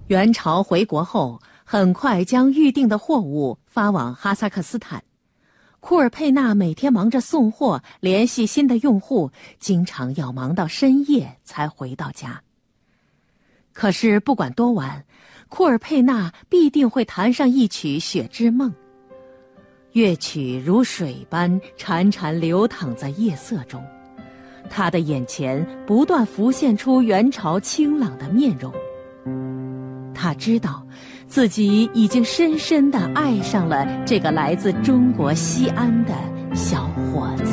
元朝回国后，很快将预定的货物发往哈萨克斯坦。库尔佩纳每天忙着送货，联系新的用户，经常要忙到深夜才回到家。可是不管多晚，库尔佩纳必定会弹上一曲《雪之梦》。乐曲如水般潺潺流淌在夜色中，他的眼前不断浮现出元朝清朗的面容。他知道自己已经深深地爱上了这个来自中国西安的小伙子。